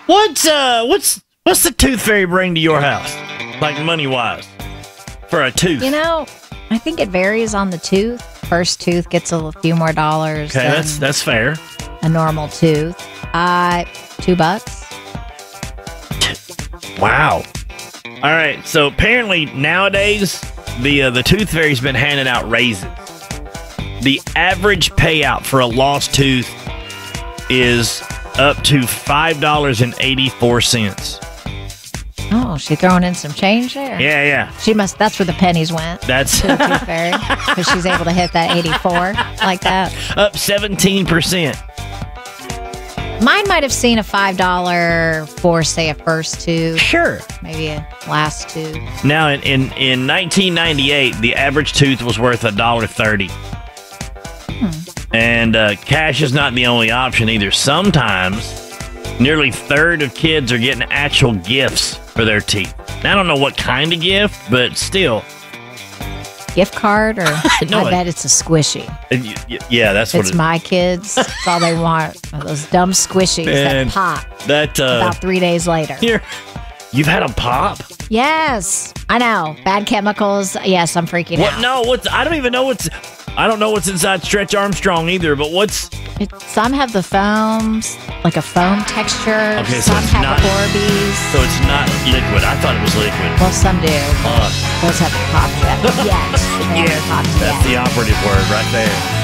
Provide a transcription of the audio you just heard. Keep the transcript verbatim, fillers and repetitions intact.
What's uh what's what's the tooth fairy bring to your house? Like money wise. For a tooth. You know, I think it varies on the tooth. First tooth gets a few more dollars. Okay, than that's that's fair. A normal tooth. Uh two bucks. Wow. All right. So apparently nowadays the uh, the tooth fairy's been handing out raises. The average payout for a lost tooth is up to five dollars and eighty-four cents. Oh, she throwing in some change there. Yeah, yeah. She must. That's where the pennies went. That's to the tooth fairy because she's able to hit that eighty-four like that. Up seventeen percent. Mine might have seen a five dollar for, say, a first tooth. Sure. Maybe a last tooth. Now, in in, in nineteen ninety-eight, the average tooth was worth a dollar thirty. Hmm. And uh, cash is not the only option either. Sometimes, nearly a third of kids are getting actual gifts for their teeth. Now, I don't know what kind of gift, but still. Gift card, or no, I bet it's a squishy. Uh, yeah, that's what it's it, my kids. That's all they want. Those dumb squishies Man, that pop. That uh, about three days later. Here, you've had a pop. Yes, I know. Bad chemicals. Yes, I'm freaking what? out. No, what's? I don't even know what's. I don't know what's inside Stretch Armstrong either. But what's? It, some have the foams, like a foam texture. Okay, so some it's have not. Orbeez. So it's not liquid. I thought it was liquid. Well, some do. Uh, Those haven't popped yet. Yes. Yes, popped that's yet. the operative word right there.